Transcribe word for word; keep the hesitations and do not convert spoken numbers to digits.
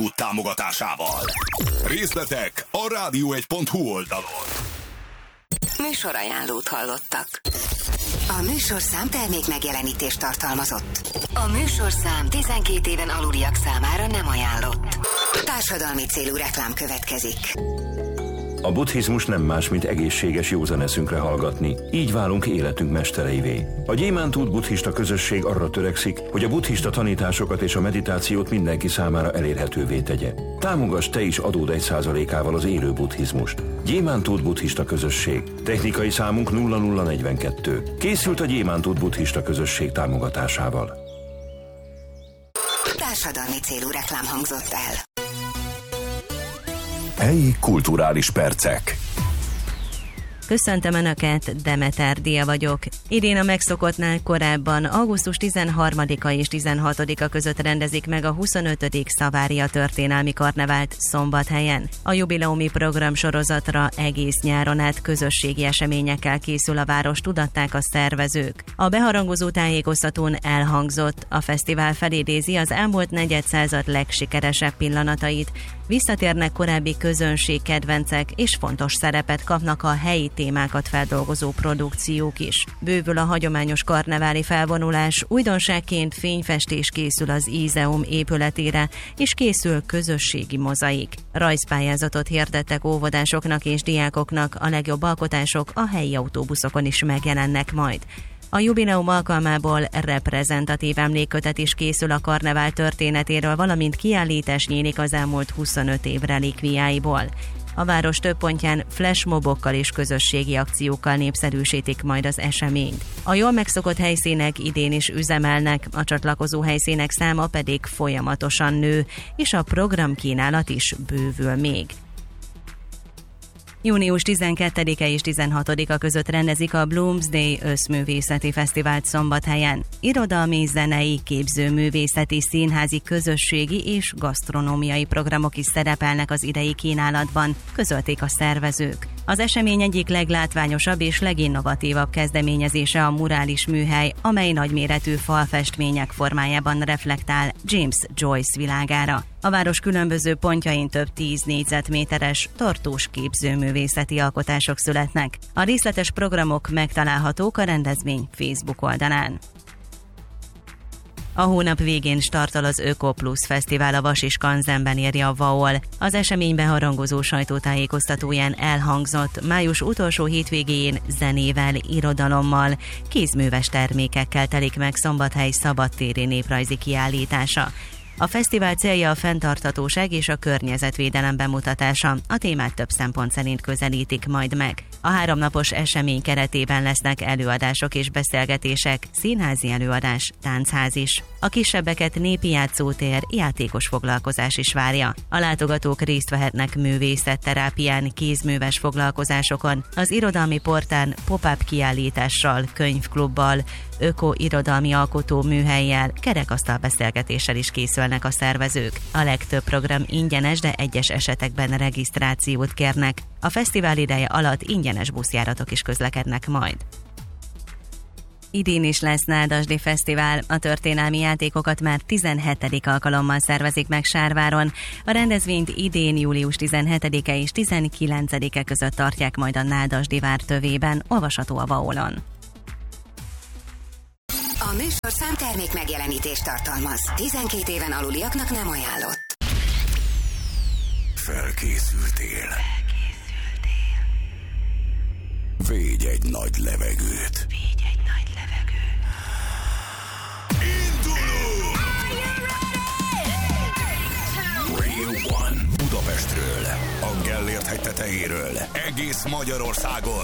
támogatásával. Részletek a rádió egy pont hu oldalon. Műsorajánlót hallottak. A műsorszám termék megjelenítést tartalmazott. A műsorszám tizenkét éven aluliak számára nem ajánlott. Társadalmi célú reklám következik. A buddhizmus nem más, mint egészséges józan eszünkre hallgatni. Így válunk életünk mestereivé. A Gyémántút buddhista közösség arra törekszik, hogy a buddhista tanításokat és a meditációt mindenki számára elérhetővé tegye. Támogass te is adód egy százalékával az élő buddhizmust. Gyémántút buddhista közösség. Technikai számunk nulla nulla negyvenkettő. Készült a Gyémántút buddhista közösség támogatásával. Társadalmi célú reklám hangzott el. Helyi kulturális percek. Köszöntöm Önöket, Demeter Dia vagyok. Idén a megszokottnál korábban augusztus tizenharmadika és tizenhatodika között rendezik meg a huszonötödik Szavária történelmi karnevált Szombathelyen. A jubileumi program sorozatra egész nyáron át közösségi eseményekkel készül a város, tudatták a szervezők. A beharangozó tájékoztatón elhangzott, a fesztivál felidézi az elmúlt negyedszázad legsikeresebb pillanatait, visszatérnek korábbi közönségkedvencek, és fontos szerepet kapnak a helyi témákat feldolgozó produkciók is. Bővül a hagyományos karneváli felvonulás, újdonságként fényfestés készül az Ízeum épületére, és készül közösségi mozaik. Rajzpályázatot hirdettek óvodásoknak és diákoknak, a legjobb alkotások a helyi autóbuszokon is megjelennek majd. A jubileum alkalmából reprezentatív emlékkötet is készül a karnevál történetéről, valamint kiállítás nyílik az elmúlt huszonöt év relikviáiból. A város több pontján flashmobokkal és közösségi akciókkal népszerűsítik majd az eseményt. A jól megszokott helyszínek idén is üzemelnek, a csatlakozó helyszínek száma pedig folyamatosan nő, és a programkínálat is bővül még. június tizenkettedike és tizenhatodika között rendezik a Bloomsday Összművészeti Fesztivált Szombathelyen. Irodalmi, zenei, képzőművészeti, színházi, közösségi és gasztronómiai programok is szerepelnek az idei kínálatban, közölték a szervezők. Az esemény egyik leglátványosabb és leginnovatívabb kezdeményezése a murális műhely, amely nagyméretű falfestmények formájában reflektál James Joyce világára. A város különböző pontjain több tíz négyzetméteres, tartós képzőművészeti alkotások születnek. A részletes programok megtalálhatók a rendezvény Facebook oldalán. A hónap végén startol az Ökoplus Fesztivál a Vas és Skanzenben, írja a vaol. Az esemény beharangozó sajtótájékoztatóján elhangzott, május utolsó hétvégén zenével, irodalommal, kézműves termékekkel telik meg Szombathely szabadtéri néprajzi kiállítása. A fesztivál célja a fenntarthatóság és a környezetvédelem bemutatása, a témát több szempont szerint közelítik majd meg. A háromnapos esemény keretében lesznek előadások és beszélgetések, színházi előadás, táncház is. A kisebbeket népi játszótér, játékos foglalkozás is várja. A látogatók részt vehetnek művészetterápián, kézműves foglalkozásokon, az irodalmi portán pop-up kiállítással, könyvklubbal, öko-irodalmi alkotó műhellyel, kerekasztal beszélgetéssel is készülnek a szervezők. A legtöbb program ingyenes, de egyes esetekben regisztrációt kérnek. A fesztivál ideje alatt ingyenes buszjáratok is közlekednek majd. Idén is lesz Nádasdi Fesztivál, a történelmi játékokat már tizenhetedik alkalommal szervezik meg Sárváron. A rendezvényt idén július tizenhetedike és tizenkilencedike között tartják majd a Nádasdi vár tövében, olvasható a vaolon. A műsorszám termék megjelenítést tartalmaz. tizenkét éven aluliaknak nem ajánlott. Felkészültél. Felkészültél. Védj egy nagy levegőt. Védj egy nagy levegő. Indulunk! Radio One Budapestről, a Gellért hegy tetejéről, egész Magyarországon.